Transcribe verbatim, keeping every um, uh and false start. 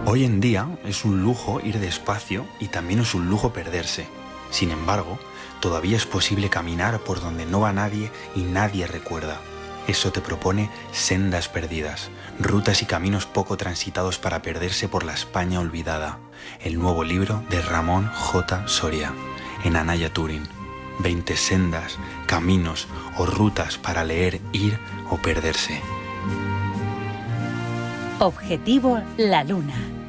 Hoy en día es un lujo ir despacio y también es un lujo perderse. Sin embargo, todavía es posible caminar por donde no va nadie y nadie recuerda. Eso te propone Sendas Perdidas, rutas y caminos poco transitados para perderse por la España olvidada. El nuevo libro de Ramón J. Soria, en Anaya Turing. veinte sendas, caminos o rutas para leer, ir o perderse. Objetivo La Luna.